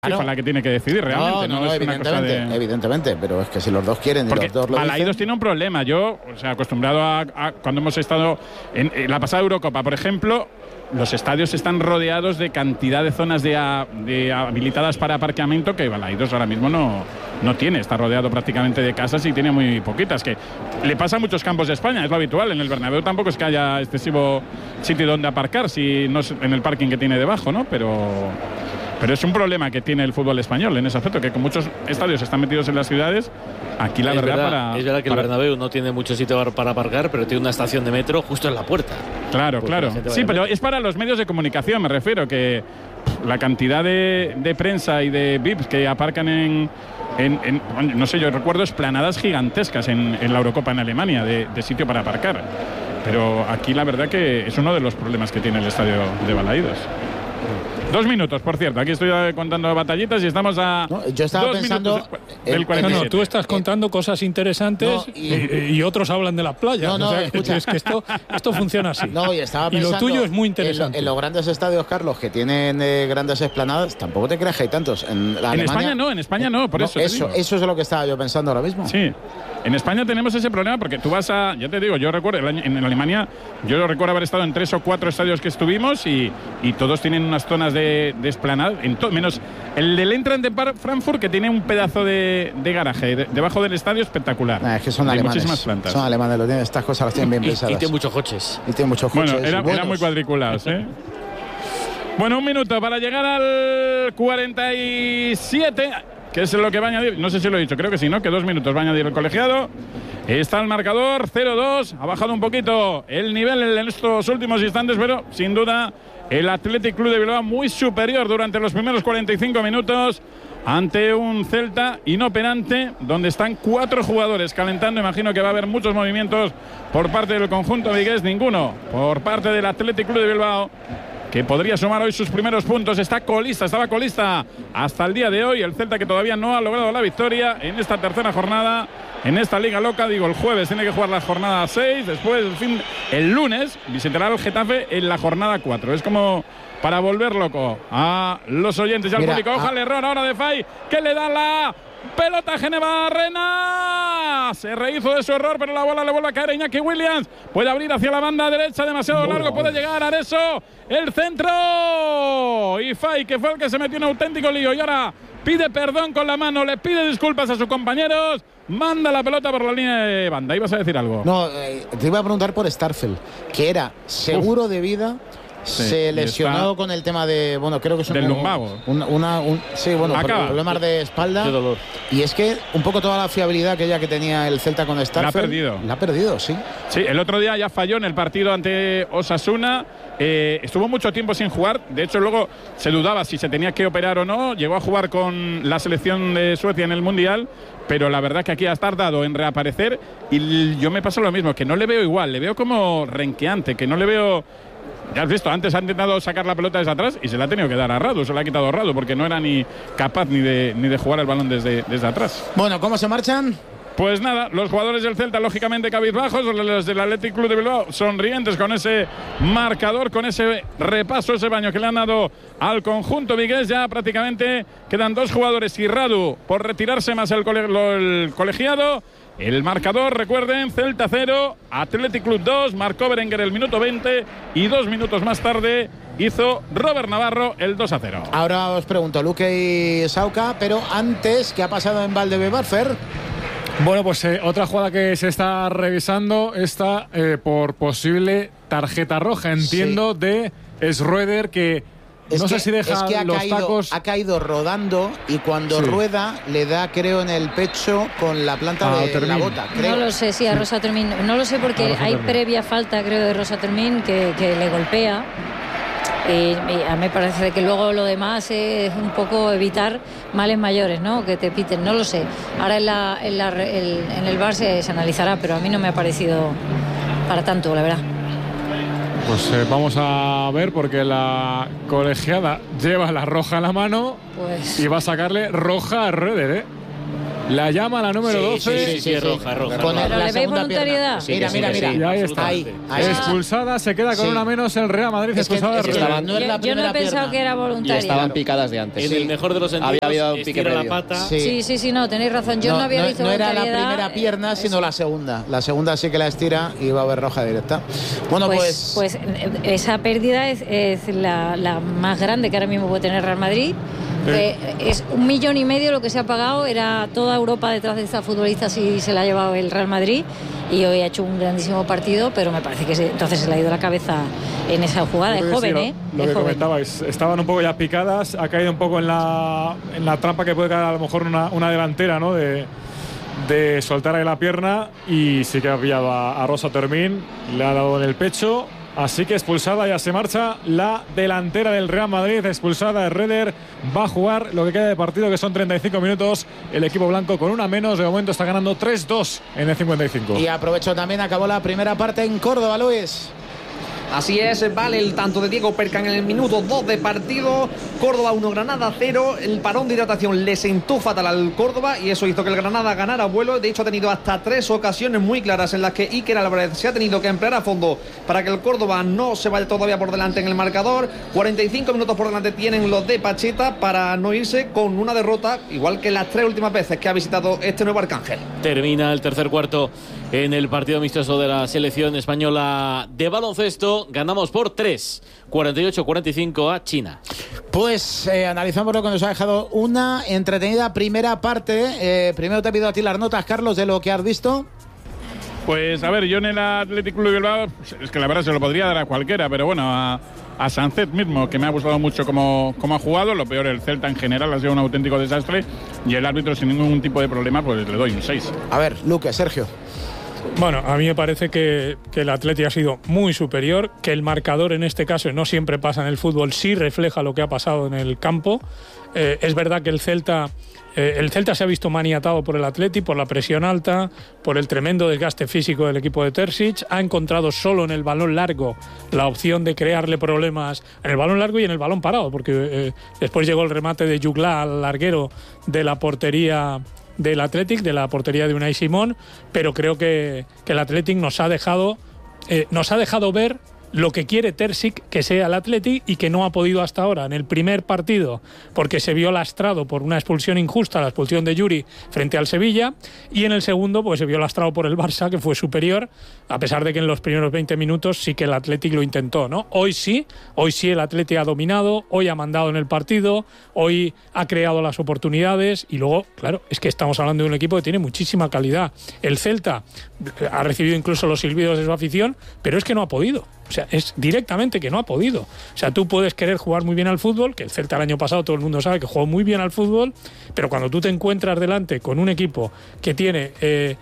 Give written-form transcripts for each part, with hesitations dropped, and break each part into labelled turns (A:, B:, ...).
A: FIFA la que tiene que decidir realmente, no es una cosa de...
B: Evidentemente, pero es que si los dos quieren
A: porque
B: y los dos lo
A: Balaídos
B: dicen...
A: tiene un problema. Yo, acostumbrado a cuando hemos estado en la pasada Eurocopa, por ejemplo, los estadios están rodeados de cantidad de zonas de habilitadas para aparcamiento que Balaídos ahora mismo no tiene. Está rodeado prácticamente de casas y tiene muy poquitas, que le pasa a muchos campos de España, es lo habitual. En el Bernabéu tampoco es que haya excesivo sitio donde aparcar, si no es en el parking que tiene debajo, ¿no? Pero es un problema que tiene el fútbol español en ese aspecto, que con muchos estadios están metidos en las ciudades. Aquí la verdad,
C: es verdad que el Bernabéu no tiene mucho sitio para aparcar, pero tiene una estación de metro justo en la puerta.
A: Claro. Sí, pero es para los medios de comunicación, me refiero, que la cantidad de prensa y de VIPs que aparcan no sé, yo recuerdo esplanadas gigantescas en la Eurocopa en Alemania de sitio para aparcar. Pero aquí la verdad que es uno de los problemas que tiene el estadio de Balaídos. 2 minutos, por cierto. Aquí estoy contando batallitas y estamos a...
B: No, yo estaba pensando...
A: Del 47.
D: No, tú estás contando cosas interesantes y otros hablan de la playa.
B: No,
D: o sea,
B: escucha.
D: es que esto funciona así.
B: No, y estaba pensando...
D: Y lo tuyo es muy interesante.
B: En los grandes estadios, Carlos, que tienen grandes esplanadas, tampoco te creas que hay tantos. En
A: España no, por eso.
B: Eso es lo que estaba yo pensando ahora mismo.
A: Sí. En España tenemos ese problema porque tú vas a... Ya te digo, yo recuerdo, en Alemania, yo recuerdo haber estado en 3 o 4 estadios que estuvimos y todos tienen unas zonas de esplanada, menos el del Eintracht de Frankfurt, que tiene un pedazo de garaje debajo del estadio espectacular.
B: Es que son alemanes.
A: Muchísimas plantas.
B: Son alemanes, estas cosas las tienen bien pensadas.
C: Y tiene muchos coches.
A: Bueno, eran muy cuadriculados, ¿eh? Bueno, un minuto para llegar al 47... que es lo que va a añadir, no sé si lo he dicho, creo que sí, ¿no? Que 2 minutos va a añadir el colegiado. Está el marcador, 0-2, ha bajado un poquito el nivel en estos últimos instantes, pero sin duda el Athletic Club de Bilbao muy superior durante los primeros 45 minutos ante un Celta inoperante, donde están 4 jugadores calentando. Imagino que va a haber muchos movimientos por parte del conjunto vigués, ninguno por parte del Athletic Club de Bilbao, que podría sumar hoy sus primeros puntos. Estaba colista hasta el día de hoy. El Celta, que todavía no ha logrado la victoria en esta tercera jornada, en esta Liga Loca. Digo, el jueves tiene que jugar la jornada 6, después el lunes visitará al Getafe en la jornada 4. Es como para volver loco a los oyentes y al público. Ojalá el error ahora de Fay, que le da la pelota a Genevarrena. Se rehizo de su error, pero la bola le vuelve a caer a Iñaki Williams. Puede abrir hacia la banda derecha, demasiado largo. Puede llegar a Areso. El centro. Y Fay, que fue el que se metió en auténtico lío. Y ahora pide perdón con la mano, le pide disculpas a sus compañeros. Manda la pelota por la línea de banda. ¿Ibas a decir algo?
B: No, te iba a preguntar por Starfel, que era seguro de vida. Sí, se lesionó con el tema de, creo que es
A: del lumbago.
B: Por problemas de espalda.
C: Qué dolor.
B: Y es que un poco toda la fiabilidad que tenía el Celta con Starfel. La ha perdido, sí.
A: Sí, el otro día ya falló en el partido ante Osasuna. Estuvo mucho tiempo sin jugar. De hecho, luego se dudaba si se tenía que operar o no. Llegó a jugar con la selección de Suecia en el Mundial. Pero la verdad que aquí ha tardado en reaparecer. Y yo me pasa lo mismo, que no le veo igual. Le veo como renqueante, que no le veo... Ya has visto, antes ha intentado sacar la pelota desde atrás y se la ha tenido que dar a Radu, se la ha quitado a Radu porque no era ni capaz ni de jugar el balón desde atrás.
B: Bueno, ¿cómo se marchan?
A: Pues nada, los jugadores del Celta lógicamente cabizbajos, los del Athletic Club de Bilbao sonrientes con ese marcador, con ese repaso, ese baño que le han dado al conjunto vigués. Ya prácticamente quedan 2 jugadores y Radu por retirarse más el colegiado. El marcador, recuerden, Celta 0, Athletic Club 2, marcó Berenguer el minuto 20 y 2 minutos más tarde hizo Robert Navarro el 2-0.
B: Ahora os pregunto, Luque y Sauca, pero antes, ¿qué ha pasado en Valdebebas,
E: Bueno, pues otra jugada que se está revisando está por posible tarjeta roja, entiendo, de Schroeder, que... No sé si deja los tacos.
B: Ha caído rodando y cuando rueda le da, creo, en el pecho con la planta de la bota. Creo.
F: No lo sé, sí, a Rosa Termín. No lo sé porque hay previa falta, creo, de Rosa Termín que le golpea. Y a mí me parece que luego lo demás es un poco evitar males mayores, ¿no? Que te piten, no lo sé. Ahora en el VAR se analizará, pero a mí no me ha parecido para tanto, la verdad.
E: Pues vamos a ver, porque la colegiada lleva la roja en la mano y va a sacarle roja a Schroeder, La llama la número 12.
C: Sí, roja.
F: ¿Pero le veis voluntariedad?
B: Mira.
E: Y ahí está.
B: Ahí
E: Expulsada, se queda con una menos el Real Madrid. Expulsada.
F: Yo no he pensado que era voluntaria.
G: Y estaban picadas de antes.
C: En el mejor de los sentidos,
G: había habido un pique
C: estira la
G: medio.
C: pata.
F: Sí, no, tenéis razón. Yo no había visto
B: era la
F: voluntariedad.
B: primera pierna, sino la segunda. La segunda sí que la estira y va a haber roja directa. Bueno,
F: pues esa pérdida es la más grande que ahora mismo puede tener Real Madrid. Es 1,5 millones lo que se ha pagado. Era toda Europa detrás de esta futbolista si se la ha llevado el Real Madrid, y hoy ha hecho un grandísimo partido, pero me parece que entonces se le ha ido la cabeza en esa jugada. Es joven,
E: Lo que comentabais, estaban un poco ya picadas, ha caído un poco en la trampa que puede caer a lo mejor una delantera, ¿no? De soltar ahí la pierna, y sí que ha pillado a Rosa Termín, le ha dado en el pecho. Así que expulsada, ya se marcha la delantera del Real Madrid, expulsada Herreder. Va a jugar lo que queda de partido, que son 35 minutos. El equipo blanco con una menos, de momento está ganando 3-2 en el 55.
B: Y aprovecho también, acabó la primera parte en Córdoba, Luis.
H: Así es, vale el tanto de Diego Percan en el minuto 2 de partido. Córdoba 1, Granada 0. El parón de hidratación le sentó fatal al Córdoba y eso hizo que el Granada ganara vuelo. De hecho, ha tenido hasta 3 ocasiones muy claras en las que Iker Álvarez se ha tenido que emplear a fondo para que el Córdoba no se vaya todavía por delante en el marcador. 45 minutos por delante tienen los de Pacheta para no irse con una derrota, igual que las 3 últimas veces que ha visitado este nuevo Arcángel.
C: Termina el tercer cuarto en el partido amistoso de la selección española de baloncesto. Ganamos por 3, 48-45 a China.
B: Pues analizamos lo que nos ha dejado una entretenida primera parte. Primero te pido a ti las notas, Carlos, de lo que has visto.
A: Pues a ver, yo en el Athletic Club de Bilbao, es que la verdad se lo podría dar a cualquiera, pero bueno, a Sánchez mismo, que me ha gustado mucho cómo ha jugado. Lo peor, el Celta en general ha sido un auténtico desastre, y el árbitro sin ningún tipo de problema, pues le doy un 6.
B: A ver, Luque, Sergio.
D: Bueno, a mí me parece que el Atleti ha sido muy superior, que el marcador en este caso no siempre pasa en el fútbol, sí refleja lo que ha pasado en el campo. Es verdad que el Celta se ha visto maniatado por el Atleti, por la presión alta, por el tremendo desgaste físico del equipo de Terzic. Ha encontrado solo en el balón largo la opción de crearle problemas en el balón largo y en el balón parado, porque después llegó el remate de Jugla al larguero de la portería del Athletic, de la portería de Unai Simón, pero creo que el Athletic nos ha dejado ver lo que quiere Terzic que sea el Athletic y que no ha podido hasta ahora. En el primer partido, porque se vio lastrado por una expulsión injusta, la expulsión de Yuri frente al Sevilla, y en el segundo pues se vio lastrado por el Barça, que fue superior, a pesar de que en los primeros 20 minutos sí que el Athletic lo intentó, ¿no? Hoy sí el Athletic ha dominado, hoy ha mandado en el partido, hoy ha creado las oportunidades, y luego, claro, es que estamos hablando de un equipo que tiene muchísima calidad. El Celta ha recibido incluso los silbidos de su afición, pero es que no ha podido. O sea, es directamente que no ha podido. O sea, tú puedes querer jugar muy bien al fútbol, que el Celta el año pasado todo el mundo sabe que jugó muy bien al fútbol, pero cuando tú te encuentras delante con un equipo que tiene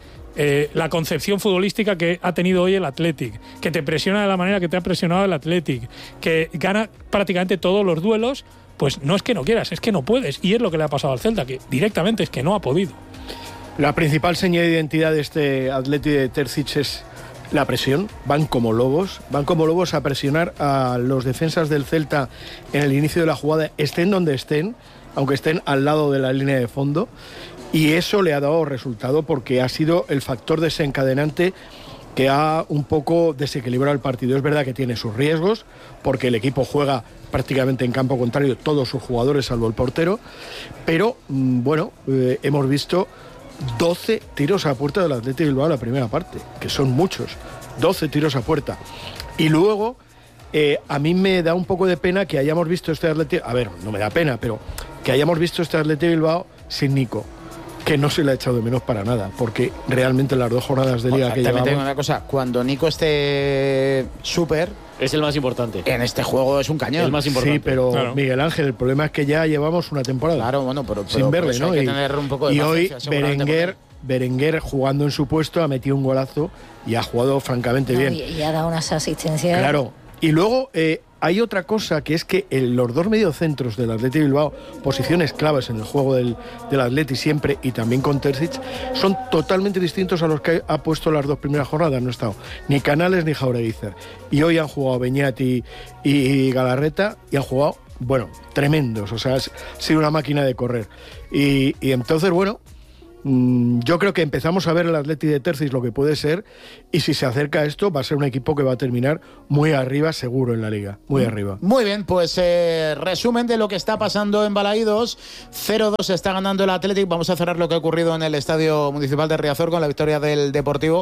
D: la concepción futbolística que ha tenido hoy el Athletic, que te presiona de la manera que te ha presionado el Athletic, que gana prácticamente todos los duelos, pues no es que no quieras, es que no puedes. Y es lo que le ha pasado al Celta, que directamente es que no ha podido.
I: La principal señal de identidad de este Athletic de Terzic es la presión. Van como lobos a presionar a los defensas del Celta en el inicio de la jugada, estén donde estén, aunque estén al lado de la línea de fondo, y eso le ha dado resultado porque ha sido el factor desencadenante que ha un poco desequilibrado el partido. Es verdad que tiene sus riesgos porque el equipo juega prácticamente en campo contrario, todos sus jugadores salvo el portero, pero hemos visto 12 tiros a puerta del Athletic Bilbao en la primera parte, que son muchos, 12 tiros a puerta. Y luego, a mí me da un poco de pena que hayamos visto este Athletic, no me da pena, pero que hayamos visto este Athletic Bilbao sin Nico, que no se le ha echado de menos para nada, porque realmente las 2 jornadas de liga que llevamos...
B: También una cosa, cuando Nico esté súper...
C: Es el más importante.
B: En este juego es un cañón.
C: El más importante.
I: Sí, pero
C: claro.
I: Miguel Ángel, el problema es que ya llevamos una temporada.
B: Claro, bueno, pero
I: sin verle,
B: ¿no? Hay que tener un poco de
I: y hoy
B: paciencia,
I: Berenguer jugando en su puesto ha metido un golazo y ha jugado francamente bien.
F: Y ha dado unas asistencias.
I: Claro. Y luego hay otra cosa, que es que los 2 mediocentros del Athletic Bilbao, posiciones claves en el juego del Athletic siempre, y también con Terzic, son totalmente distintos a los que ha puesto las 2 primeras jornadas. No ha estado ni Canales ni Jaureguizar. Y hoy han jugado Beñat y Galarreta, y han jugado, tremendos. O sea, ha sido una máquina de correr. Y entonces, Yo creo que empezamos a ver el Atleti de Terzic lo que puede ser, y si se acerca a esto va a ser un equipo que va a terminar muy arriba seguro en la Liga, muy arriba.
B: Muy bien, pues resumen de lo que está pasando en Balaídos. 0-2 está ganando el Athletic. Vamos a cerrar lo que ha ocurrido en el Estadio Municipal de Riazor con la victoria del Deportivo.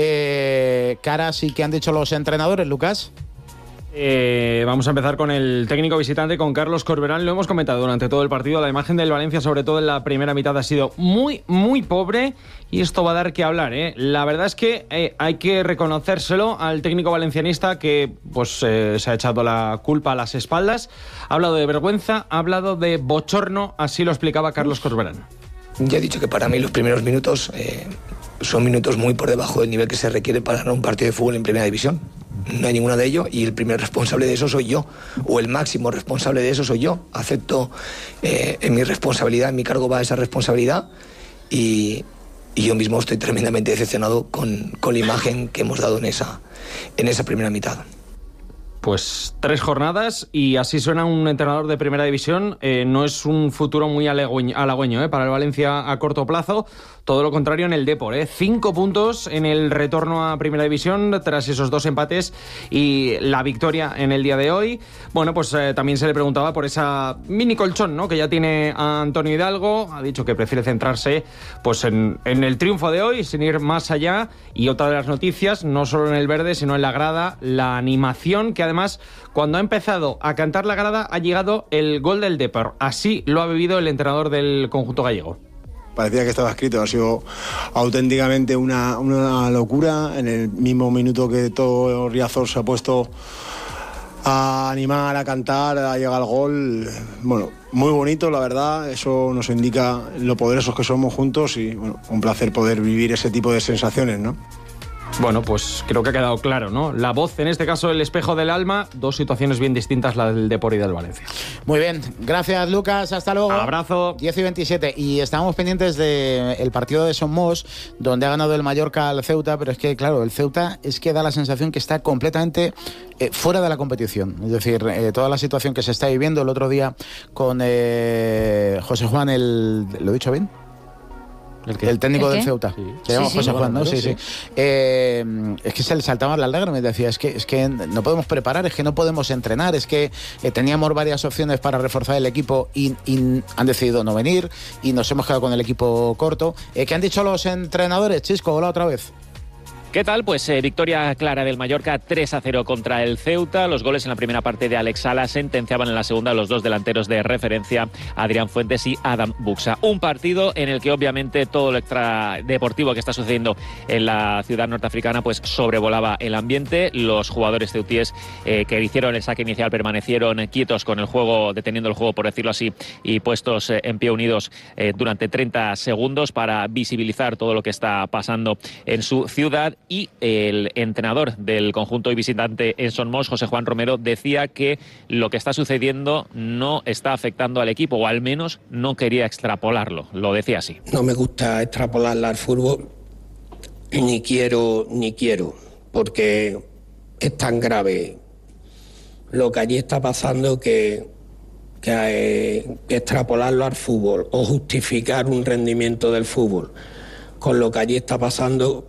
B: Caras y qué han dicho los entrenadores, Lucas.
G: Vamos a empezar con el técnico visitante, con Carlos Corberán. Lo hemos comentado durante todo el partido. La imagen del Valencia, sobre todo en la primera mitad, ha sido muy, muy pobre, y esto va a dar que hablar, ¿eh? La verdad es que hay que reconocérselo al técnico valencianista, que pues se ha echado la culpa a las espaldas. Ha hablado de vergüenza, ha hablado de bochorno, así lo explicaba Carlos Corberán.
J: Ya he dicho que para mí los primeros minutos son minutos muy por debajo del nivel que se requiere para ganar un partido de fútbol en primera división. No hay ninguno de ellos, y el primer responsable de eso soy yo, o el máximo responsable de eso soy yo. Acepto en mi responsabilidad, en mi cargo va esa responsabilidad, y yo mismo estoy tremendamente decepcionado con la imagen que hemos dado en esa primera mitad.
G: Pues 3 jornadas y así suena un entrenador de primera división. No es un futuro muy halagüeño para el Valencia a corto plazo. Todo lo contrario en el Depor. 5 puntos en el retorno a primera división tras esos 2 empates y la victoria en el día de hoy. Bueno, pues también se le preguntaba por esa mini colchón, ¿no?, que ya tiene a Antonio Hidalgo. Ha dicho que prefiere centrarse pues en el triunfo de hoy, sin ir más allá. Y otra de las noticias, no solo en el verde, sino en la grada, la animación, que además, cuando ha empezado a cantar la grada, ha llegado el gol del Depor. Así lo ha vivido el entrenador del conjunto gallego.
K: Parecía que estaba escrito, ha sido auténticamente una locura. En el mismo minuto que todo Riazor se ha puesto a animar, a cantar, a llegar al gol. Bueno, muy bonito, la verdad. Eso nos indica lo poderosos que somos juntos, y bueno, un placer poder vivir ese tipo de sensaciones, ¿no?
G: Bueno, pues creo que ha quedado claro, ¿no? La voz, en este caso, el espejo del alma. 2 situaciones bien distintas, la del Depor y del Valencia.
B: Muy bien, gracias, Lucas, hasta luego.
G: Abrazo.
B: 10 y 27, y estábamos pendientes del partido de Somos, donde ha ganado el Mallorca al Ceuta, pero es que, claro, el Ceuta es que da la sensación que está completamente fuera de la competición. Es decir, toda la situación que se está viviendo el otro día con José Juan, ¿lo he dicho bien? El técnico del Ceuta. Se llama José Juan, ¿no? Sí. Es que se le saltaba la lágrima y decía, es que no podemos preparar, es que no podemos entrenar, es que teníamos varias opciones para reforzar el equipo y han decidido no venir, y nos hemos quedado con el equipo corto. ¿Qué han dicho los entrenadores, Chisco? Hola otra vez.
L: ¿Qué tal? Pues victoria clara del Mallorca, 3-0 contra el Ceuta. Los goles en la primera parte de Alex Sala sentenciaban en la segunda los 2 delanteros de referencia, Adrián Fuentes y Adam Buxa. Un partido en el que obviamente todo lo extradeportivo que está sucediendo en la ciudad norteafricana pues sobrevolaba el ambiente. Los jugadores ceutíes que hicieron el saque inicial permanecieron quietos con el juego, deteniendo el juego, por decirlo así, y puestos en pie unidos durante 30 segundos para visibilizar todo lo que está pasando en su ciudad. Y el entrenador del conjunto y visitante en Son Moix, José Juan Romero, decía que lo que está sucediendo no está afectando al equipo, o al menos no quería extrapolarlo. Lo decía así.
M: No me gusta extrapolarla al fútbol, ni quiero, porque es tan grave lo que allí está pasando que extrapolarlo al fútbol o justificar un rendimiento del fútbol con lo que allí está pasando,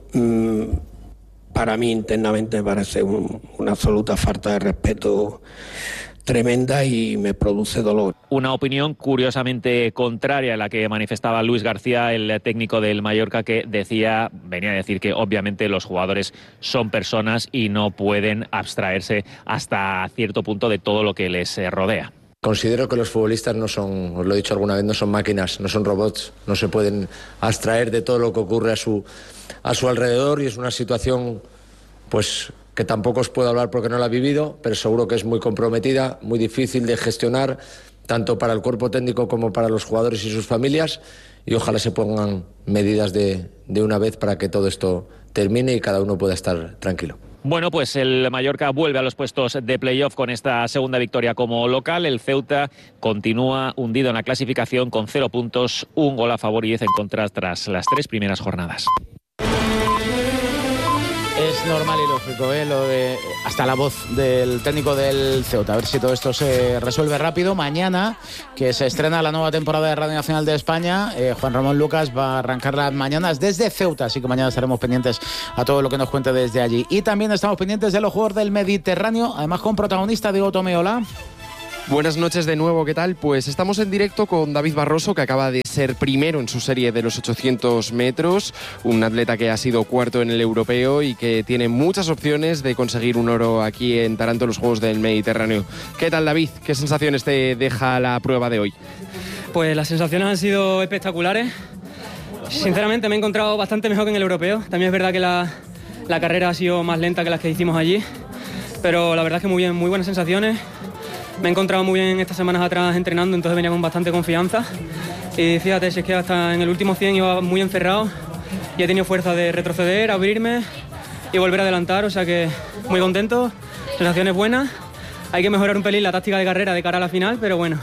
M: para mí internamente me parece una absoluta falta de respeto tremenda y me produce dolor.
L: Una opinión curiosamente contraria a la que manifestaba Luis García, el técnico del Mallorca, que venía a decir que obviamente los jugadores son personas y no pueden abstraerse hasta cierto punto de todo lo que les rodea.
N: Considero que los futbolistas no son, os lo he dicho alguna vez, no son máquinas, no son robots, no se pueden abstraer de todo lo que ocurre a su alrededor, y es una situación pues que tampoco os puedo hablar porque no la he vivido, pero seguro que es muy comprometida, muy difícil de gestionar, tanto para el cuerpo técnico como para los jugadores y sus familias, y ojalá se pongan medidas de una vez para que todo esto termine y cada uno pueda estar tranquilo.
L: Bueno, pues el Mallorca vuelve a los puestos de playoff con esta segunda victoria como local. El Ceuta continúa hundido en la clasificación con 0 puntos, 1 gol a favor y 10 en contra tras las 3 primeras jornadas.
B: Es normal y lógico, lo de hasta la voz del técnico del Ceuta. A ver si todo esto se resuelve rápido. Mañana, que se estrena la nueva temporada de Radio Nacional de España, Juan Ramón Lucas va a arrancar las mañanas desde Ceuta, así que mañana estaremos pendientes a todo lo que nos cuente desde allí. Y también estamos pendientes de los Juegos del Mediterráneo, además con protagonista Diego Tomeola.
O: Buenas noches de nuevo, ¿qué tal? Pues estamos en directo con David Barroso, que acaba de ser primero en su serie de los 800 metros, un atleta que ha sido cuarto en el europeo y que tiene muchas opciones de conseguir un oro aquí en Taranto en los Juegos del Mediterráneo. ¿Qué tal, David? ¿Qué sensaciones te deja la prueba de hoy?
P: Pues las sensaciones han sido espectaculares. Sinceramente me he encontrado bastante mejor que en el europeo. También es verdad que la carrera ha sido más lenta que las que hicimos allí, pero la verdad es que muy bien, muy buenas sensaciones. Me he encontrado muy bien estas semanas atrás entrenando, entonces venía con bastante confianza. Y fíjate, si es que hasta en el último 100 iba muy encerrado y he tenido fuerza de retroceder, abrirme y volver a adelantar, o sea que muy contento, sensaciones buenas. Hay que mejorar un pelín la táctica de carrera de cara a la final, pero bueno.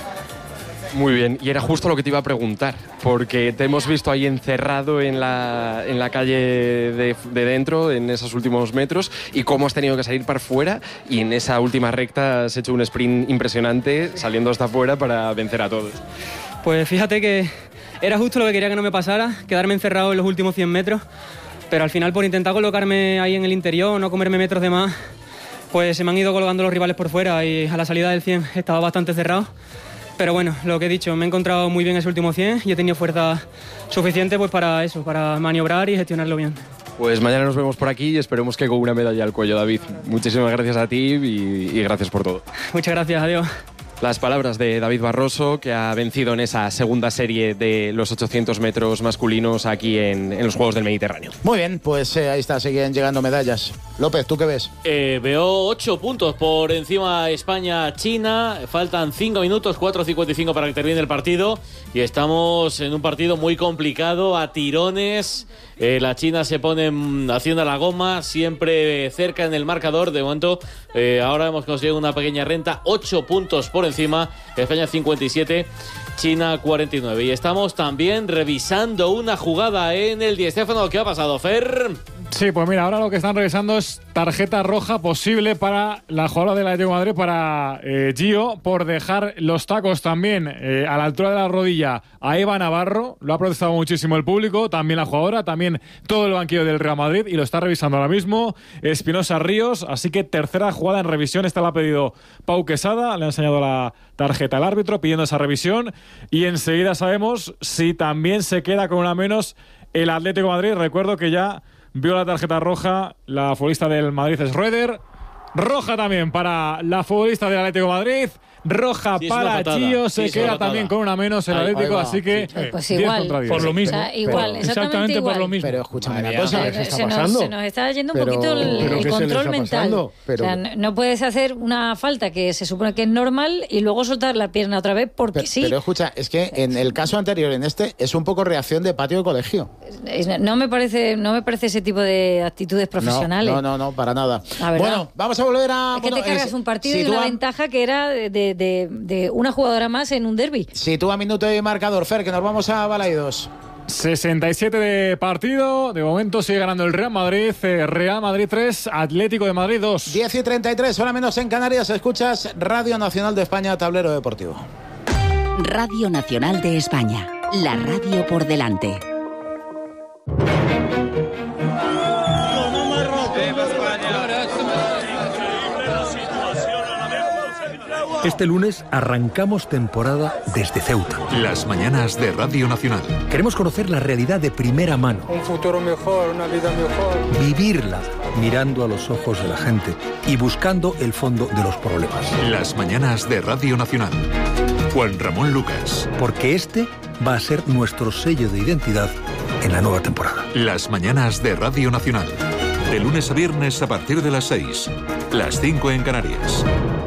O: Muy bien, y era justo lo que te iba a preguntar, porque te hemos visto ahí encerrado en la calle de dentro, en esos últimos metros, y cómo has tenido que salir para fuera, y en esa última recta has hecho un sprint impresionante, saliendo hasta afuera para vencer a todos.
P: Pues fíjate que era justo lo que quería que no me pasara, quedarme encerrado en los últimos 100 metros, pero al final por intentar colocarme ahí en el interior, no comerme metros de más, pues se me han ido colgando los rivales por fuera y a la salida del 100 estaba bastante cerrado. Pero bueno, lo que he dicho, me he encontrado muy bien ese último 100 y he tenido fuerza suficiente pues para eso, para maniobrar y gestionarlo bien.
O: Pues mañana nos vemos por aquí y esperemos que con una medalla al cuello, David. Muchísimas gracias a ti y gracias por todo.
P: Muchas gracias, adiós.
O: Las palabras de David Barroso, que ha vencido en esa segunda serie de los 800 metros masculinos aquí en los Juegos del Mediterráneo.
B: Muy bien, pues ahí está, siguen llegando medallas. López, ¿tú qué ves?
C: Veo 8 puntos por encima España-China. Faltan 5 minutos, 4:55 para que termine el partido. Y estamos en un partido muy complicado, a tirones. La China se pone haciendo la goma, siempre cerca en el marcador. De momento, ahora hemos conseguido una pequeña renta, 8 puntos por encima. España 57, China 49. Y estamos también revisando una jugada en el Di Stéfano. ¿Qué ha pasado, Fer?
E: Sí, pues mira, ahora lo que están revisando es tarjeta roja posible para la jugadora del Atlético de Madrid, para Gio, por dejar los tacos también a la altura de la rodilla a Eva Navarro. Lo ha protestado muchísimo el público, también la jugadora, también todo el banquillo del Real Madrid, y lo está revisando ahora mismo Espinosa Ríos. Así que tercera jugada en revisión. Esta la ha pedido Pau Quesada, le ha enseñado la tarjeta al árbitro pidiendo esa revisión, y enseguida sabemos si también se queda con una menos el Atlético de Madrid. Recuerdo que ya vio la tarjeta roja la futbolista del Madrid, es Schröder. Roja también para la futbolista del Atlético de Madrid. Roja para Gio, se queda también con una menos el Atlético, así que
F: pues igual,
E: por lo mismo.
F: O sea, igual, exactamente igual.
E: Por lo mismo.
B: Pero escúchame una cosa,
F: ¿qué está pasando? Se nos está yendo un poquito el control mental. O sea, no puedes hacer una falta que se supone que es normal y luego soltar la pierna otra vez porque sí.
B: Pero escucha, es que en el caso anterior, en este, es un poco reacción de patio de colegio.
F: No me parece ese tipo de actitudes profesionales.
B: No, para nada. Bueno, vamos a volver a...
F: Es que te cargas un partido y una ventaja que era de una jugadora más en un derbi.
B: Sitúa minuto y marcador, Fer, que nos vamos a Balaidos.
E: 67 de partido. De momento sigue ganando el Real Madrid. Real Madrid 3, Atlético de Madrid 2.
B: 10:33, hora menos en Canarias. Escuchas Radio Nacional de España, Tablero Deportivo.
Q: Radio Nacional de España, la radio por delante.
R: Este lunes arrancamos temporada desde Ceuta.
S: Las mañanas de Radio Nacional.
R: Queremos conocer la realidad de primera mano.
T: Un futuro mejor, una vida mejor.
R: Vivirla mirando a los ojos de la gente y buscando el fondo de los problemas.
S: Las mañanas de Radio Nacional. Juan Ramón Lucas.
R: Porque este va a ser nuestro sello de identidad en la nueva temporada.
S: Las mañanas de Radio Nacional. De lunes a viernes a partir de las 6. Las 5 en Canarias.